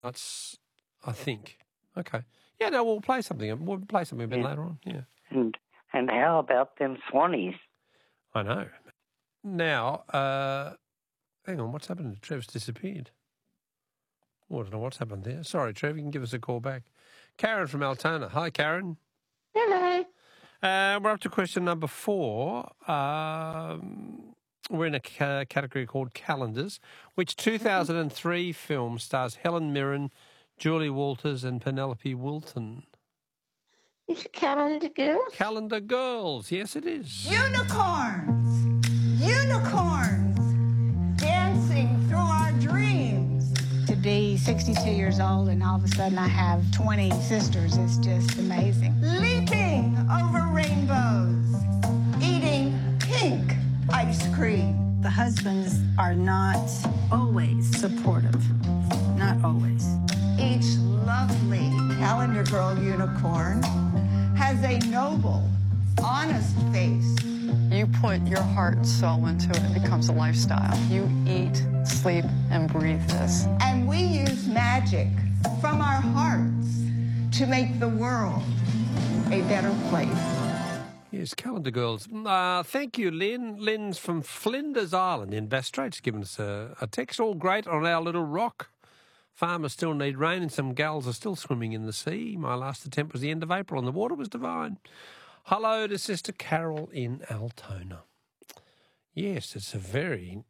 That's, I think. Okay. Yeah, no, we'll play something. We'll play something a bit later on, yeah. And how about them Swannies? I know. Now, hang on, what's happened? Trev's disappeared. Oh, I don't know what's happened there. Sorry, Trev, you can give us a call back. Karen from Altona. Hi, Karen. Hello. We're up to question number 4. We're in a category called calendars. Which 2003 film stars Helen Mirren, Julie Walters and Penelope Wilton? It's Calendar Girls. Calendar Girls. Yes, it is. Unicorns! Unicorns! Dancing through our dreams. To be 62 years old and all of a sudden I have 20 sisters is just amazing. Leaping over rainbows. Eating pink ice cream. The husbands are not always supportive. Not always. Each lovely calendar girl unicorn has a noble, honest face. You put your heart and soul into it, it becomes a lifestyle. You eat, sleep, and breathe this. And we use magic from our hearts to make the world a better place. Yes, Calendar Girls. Thank you, Lynn. Lynn's from Flinders Island in Bass Strait's given us a text. All great on our little rock. Farmers still need rain and some gulls are still swimming in the sea. My last attempt was the end of April and the water was divine. Hello to Sister Carol in Altona. Yes, it's a very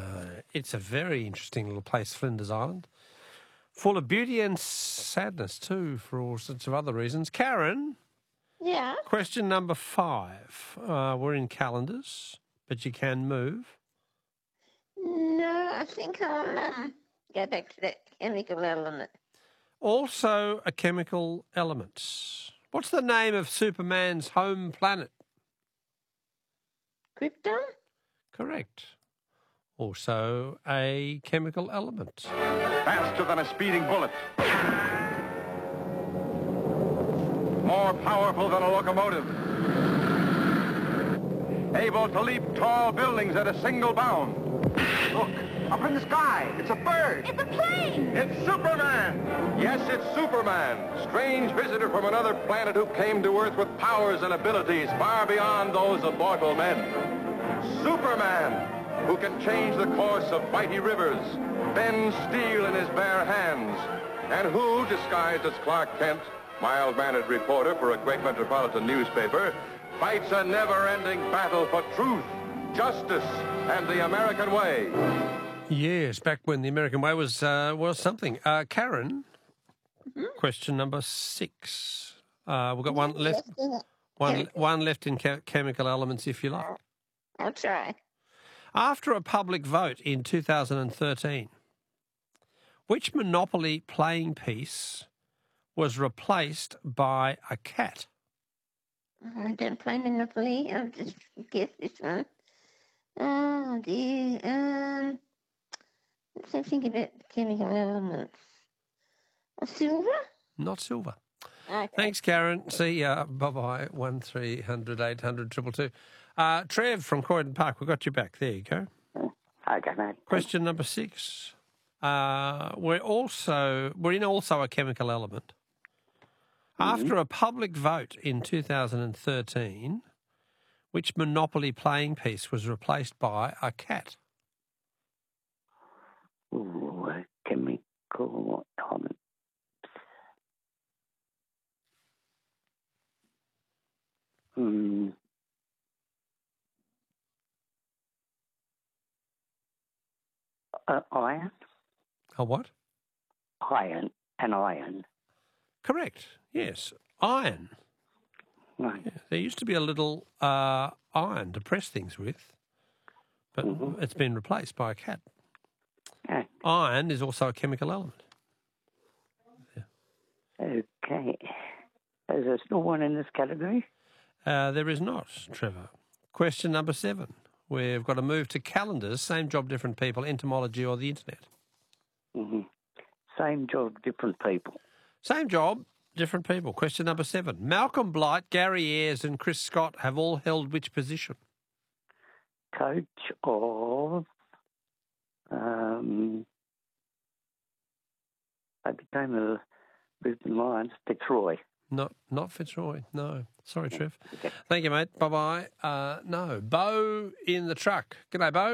interesting little place, Flinders Island. Full of beauty and sadness too, for all sorts of other reasons. Karen? Yeah. Question number 5. We're in calendars, but you can move. No, I think I'll go back to that chemical element. Also a chemical element. What's the name of Superman's home planet? Krypton? Correct. Also a chemical element. Faster than a speeding bullet. More powerful than a locomotive. Able to leap tall buildings at a single bound. Look, up in the sky, it's a bird. It's a plane! It's Superman! Yes, it's Superman, strange visitor from another planet who came to Earth with powers and abilities far beyond those of mortal men. Superman, who can change the course of mighty rivers, bend steel in his bare hands, and who, disguised as Clark Kent, mild-mannered reporter for a great metropolitan newspaper, fights a never-ending battle for truth, justice, and the American way. Yes, back when the American way was something. Karen, question number 6. We've got one left. One left in chemical elements, if you like. I'll try. After a public vote in 2013, which Monopoly playing piece was replaced by a cat? I don't play Monopoly. I'll just guess this one. Oh, dear. Let's think about chemical elements. A silver? Not silver. Okay. Thanks, Karen. See ya. Bye-bye. 1300 800 222. Trev from Croydon Park, we've got you back. There you go. Okay, mate. Question number 6. We're in also a chemical element. After a public vote in 2013, which Monopoly playing piece was replaced by a cat? Ooh, a chemical element. Iron? A what? Iron. An iron. Correct. Yes. Iron. Right. Yeah. There used to be a little iron to press things with, but it's been replaced by a cat. Okay. Iron is also a chemical element. Yeah. Okay. Is there still one in this category? There is not, Trevor. Question number 7. We've got to move to calendars, same job, different people, entomology or the internet. Same job, different people. Same job, different people. Question number 7. Malcolm Blight, Gary Ayres and Chris Scott have all held which position? Coach of I became the Brisbane Lions, Fitzroy. Not Fitzroy. No. Sorry, Trev. Thank you, mate. Bye-bye. No. Bo in the truck. G'day, Bo.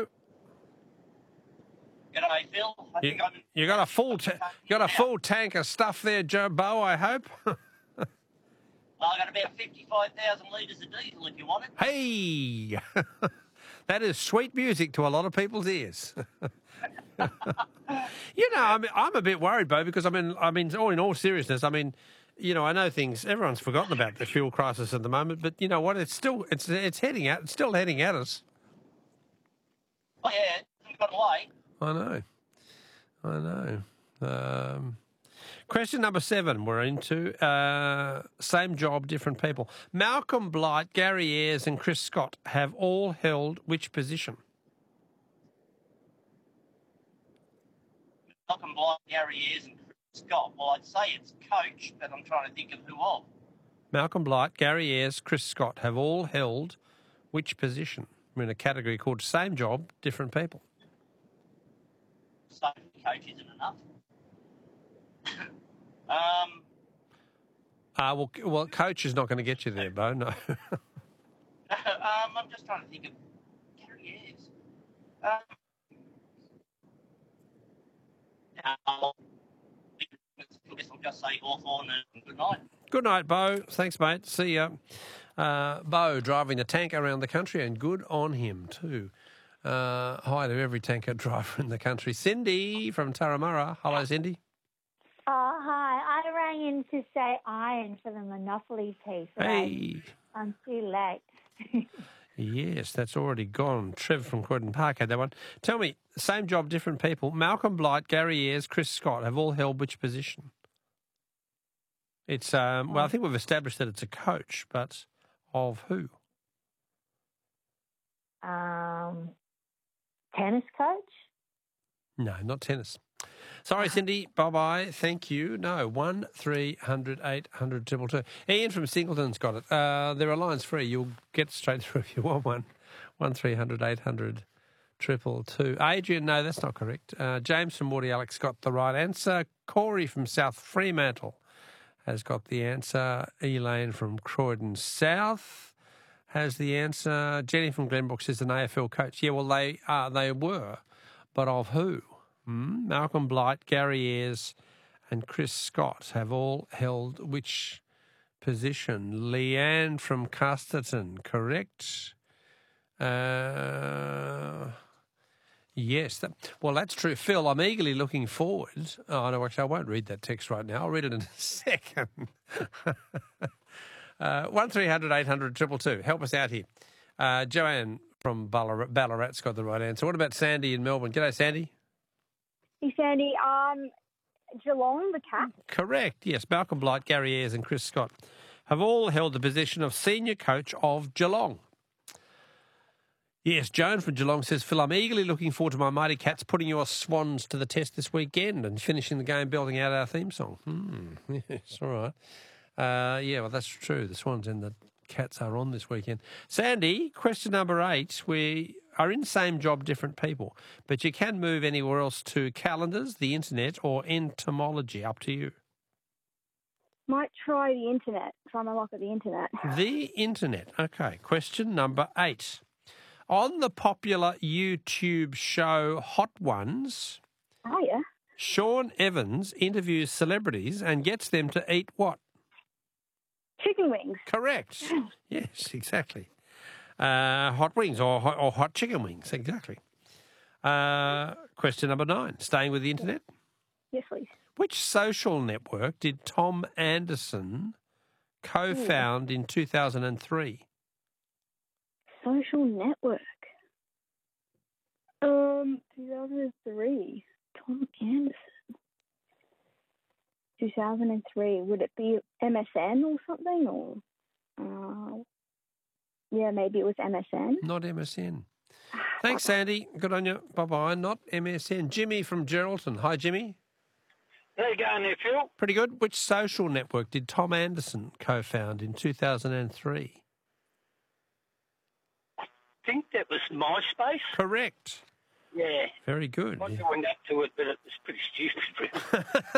G'day, Phil. You got a full tank of stuff there, Joe Bo, I hope. Well, I got about 55,000 litres of diesel if you want it. Hey! That is sweet music to a lot of people's ears. I'm a bit worried, Bo, because I mean, all in all seriousness, I know things. Everyone's forgotten about the fuel crisis at the moment, but you know what? It's still heading out. It's still heading at us. Oh yeah, it's got away. I know. Question number 7. We're into same job, different people. Malcolm Blight, Gary Ayres, and Chris Scott have all held which position? Malcolm Blight, Gary Ayres, and Chris Scott. Well, I'd say it's coach, but I'm trying to think of who of. Malcolm Blight, Gary Ayres, Chris Scott have all held which position? We're in a category called same job, different people. So coach isn't enough. Well, coach is not going to get you there, Bo. No. I'm just trying to think of Gary Ayres. I guess I'll just say Hawthorn and good night. Good night, Bo. Thanks, mate. See ya. Bo driving the tanker around the country, and good on him too. Hi to every tanker driver in the country. Cindy from Turramurra. Hello, Cindy. Hi. I rang in to say iron for the Monopoly piece. Hey. I'm too late. Yes, that's already gone. Trev from Croydon Park had that one. Tell me, same job, different people. Malcolm Blight, Gary Ayres, Chris Scott have all held which position? It's, well, I think we've established that it's a coach, but of who? Tennis coach? No, not tennis. Sorry, Cindy. Bye-bye. Thank you. No, 1300 800 222. Ian from Singleton's got it. There are lines free. You'll get straight through if you want one. 1300 800 222. Adrian, no, that's not correct. James from Wardy Alex got the right answer. Corey from South Fremantle has got the answer. Elaine from Croydon South has the answer. Jenny from Glenbrook is an AFL coach. Yeah, well, they were, but of who? Malcolm Blight, Gary Ayres and Chris Scott have all held which position? Leanne from Casterton, correct? Yes. That's true. Phil, I'm eagerly looking forward. Oh, no, actually, I won't read that text right now. I'll read it in a second. 1300 800 222. Help us out here. Joanne from Ballarat's got the right answer. What about Sandy in Melbourne? G'day, Sandy. Hey, Sandy. Geelong, the Cats. Correct. Yes, Malcolm Blight, Gary Ayres and Chris Scott have all held the position of senior coach of Geelong. Yes, Joan from Geelong says, Phil, I'm eagerly looking forward to my Mighty Cats putting your Swans to the test this weekend and finishing the game building out our theme song. Yes, all right. Well, that's true. The Swans and the Cats are on this weekend. Sandy, question number 8. We are in same job, different people, but you can move anywhere else to calendars, the internet, or entomology. Up to you. Might try the internet. Try my luck at the internet. The internet. Okay. Question number 8. On the popular YouTube show Hot Ones, Sean Evans interviews celebrities and gets them to eat what? Chicken wings. Correct. Yes, exactly. Hot wings or hot chicken wings, exactly. Question number 9. Staying with the internet. Yes, please. Which social network did Tom Anderson co-found in 2003? Social network. 2003. Tom Anderson. 2003. Would it be MSN or something? Or maybe it was MSN. Not MSN. Thanks, Sandy. Good on you. Bye-bye. Not MSN. Jimmy from Geraldton. Hi, Jimmy. How you going there, Phil? Pretty good. Which social network did Tom Anderson co-found in 2003? I think that was MySpace. Correct. Yeah. Very good. I joined up to it, but it was pretty stupid.